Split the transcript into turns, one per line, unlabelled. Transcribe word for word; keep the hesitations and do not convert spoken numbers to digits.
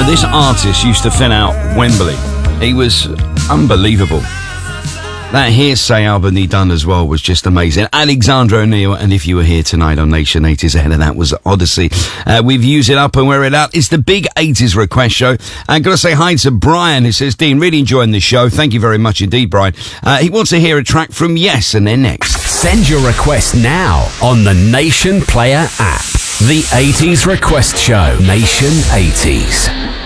this artist used to fill out Wembley. He was unbelievable. That Hearsay album he done as well was just amazing. Alexander O'Neal, and If You Were Here Tonight on Nation eighties, ahead of that was Odyssey. Uh, we've used it up and we're it out. It's the big eighties request show. I've got to say hi to Brian, who says, Dean, really enjoying this show. Thank you very much indeed, Brian. Uh, he wants to hear a track from Yes, and then next.
Send your request now on the Nation Player app. The eighties Request Show. Nation eighties.